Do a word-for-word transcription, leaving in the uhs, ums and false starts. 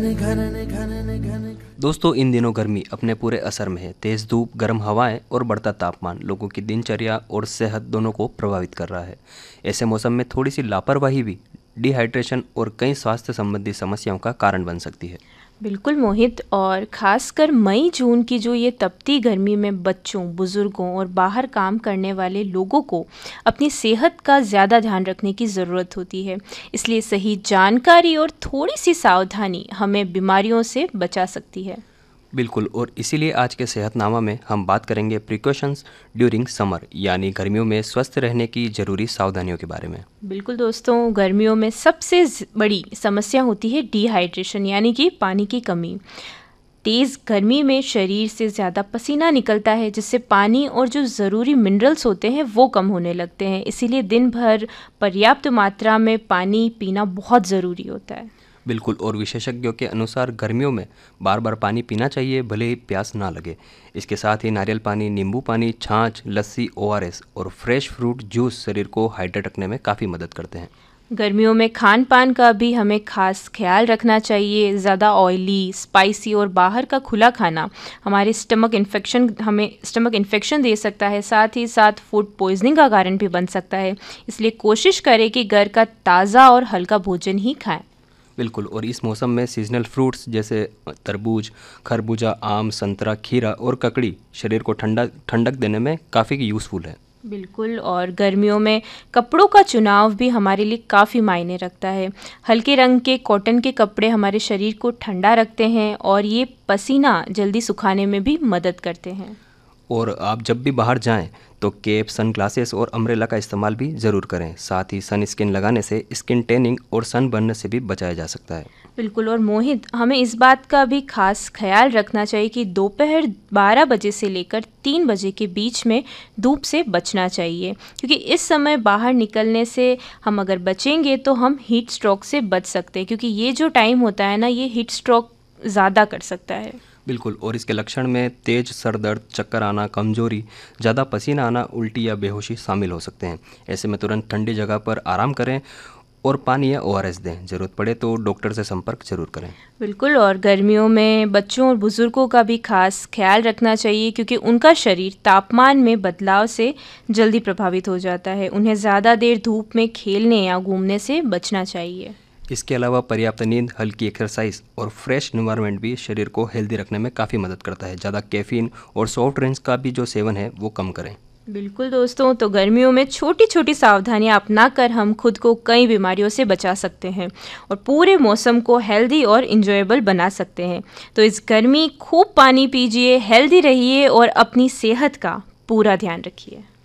दोस्तों, इन दिनों गर्मी अपने पूरे असर में है। तेज धूप, गर्म हवाएं और बढ़ता तापमान लोगों की दिनचर्या और सेहत दोनों को प्रभावित कर रहा है। ऐसे मौसम में थोड़ी सी लापरवाही भी डिहाइड्रेशन और कई स्वास्थ्य संबंधी समस्याओं का कारण बन सकती है। बिल्कुल मोहित, और खासकर मई जून की जो ये तपती गर्मी में बच्चों, बुजुर्गों और बाहर काम करने वाले लोगों को अपनी सेहत का ज़्यादा ध्यान रखने की ज़रूरत होती है। इसलिए सही जानकारी और थोड़ी सी सावधानी हमें बीमारियों से बचा सकती है। बिल्कुल, और इसीलिए आज के सेहतनामा में हम बात करेंगे प्रिकॉशंस ड्यूरिंग समर, यानी गर्मियों में स्वस्थ रहने की ज़रूरी सावधानियों के बारे में। बिल्कुल दोस्तों, गर्मियों में सबसे ज- बड़ी समस्या होती है डिहाइड्रेशन, यानी कि पानी की कमी। तेज़ गर्मी में शरीर से ज़्यादा पसीना निकलता है, जिससे पानी और जो ज़रूरी मिनरल्स होते हैं वो कम होने लगते हैं। इसीलिए दिन भर पर्याप्त मात्रा में पानी पीना बहुत ज़रूरी होता है। बिल्कुल, और विशेषज्ञों के अनुसार गर्मियों में बार बार पानी पीना चाहिए, भले ही प्यास ना लगे। इसके साथ ही नारियल पानी, नींबू पानी, छाछ, लस्सी, ओआरएस और फ्रेश फ्रूट जूस शरीर को हाइड्रेट रखने में काफ़ी मदद करते हैं। गर्मियों में खान पान का भी हमें खास ख्याल रखना चाहिए। ज़्यादा ऑयली, स्पाइसी और बाहर का खुला खाना हमारे स्टमक इन्फेक्शन हमें स्टमक इन्फेक्शन दे सकता है, साथ ही साथ फूड पॉइजनिंग का कारण भी बन सकता है। इसलिए कोशिश करें कि घर का ताज़ा और हल्का भोजन ही खाएं। बिल्कुल, और इस मौसम में सीजनल फ्रूट्स जैसे तरबूज, खरबूजा, आम, संतरा, खीरा और ककड़ी शरीर को ठंडा ठंडक देने में काफ़ी यूज़फुल है। बिल्कुल, और गर्मियों में कपड़ों का चुनाव भी हमारे लिए काफ़ी मायने रखता है। हल्के रंग के कॉटन के कपड़े हमारे शरीर को ठंडा रखते हैं और ये पसीना जल्दी सुखाने में भी मदद करते हैं। और आप जब भी बाहर जाएं तो कैप, सन ग्लासेस और अम्ब्रेला का इस्तेमाल भी ज़रूर करें। साथ ही सन स्क्रीन लगाने से स्किन टैनिंग और सन बर्न से भी बचाया जा सकता है। बिल्कुल, और मोहित, हमें इस बात का भी खास ख्याल रखना चाहिए कि दोपहर बारह बजे से लेकर तीन बजे के बीच में धूप से बचना चाहिए, क्योंकि इस समय बाहर निकलने से हम अगर बचेंगे तो हम हीट स्ट्रोक से बच सकते हैं, क्योंकि ये जो टाइम होता है ना, ये हीट स्ट्रोक ज़्यादा कर सकता है। बिल्कुल, और इसके लक्षण में तेज सर दर्द, चक्कर आना, कमजोरी, ज़्यादा पसीना आना, उल्टी या बेहोशी शामिल हो सकते हैं। ऐसे में तुरंत ठंडी जगह पर आराम करें और पानी या ओआरएस दें। ज़रूरत पड़े तो डॉक्टर से संपर्क जरूर करें। बिल्कुल, और गर्मियों में बच्चों और बुज़ुर्गों का भी खास ख्याल रखना चाहिए, क्योंकि उनका शरीर तापमान में बदलाव से जल्दी प्रभावित हो जाता है। उन्हें ज़्यादा देर धूप में खेलने या घूमने से बचना चाहिए। इसके अलावा पर्याप्त नींद, हल्की एक्सरसाइज और फ्रेश एनवायरनमेंट भी शरीर को हेल्दी रखने में काफ़ी मदद करता है। ज़्यादा कैफीन और सॉफ्ट ड्रिंक्स का भी जो सेवन है वो कम करें। बिल्कुल दोस्तों, तो गर्मियों में छोटी छोटी सावधानियां अपनाकर हम खुद को कई बीमारियों से बचा सकते हैं और पूरे मौसम को हेल्दी और इंजॉयबल बना सकते हैं। तो इस गर्मी खूब पानी पीजिए, हेल्दी रहिए और अपनी सेहत का पूरा ध्यान रखिए।